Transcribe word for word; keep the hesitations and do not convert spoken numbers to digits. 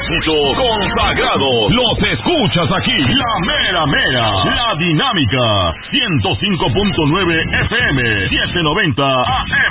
éxitos consagrados los escuchas aquí. La mera mera, la dinámica, ciento cinco punto nueve F M, setecientos noventa A M.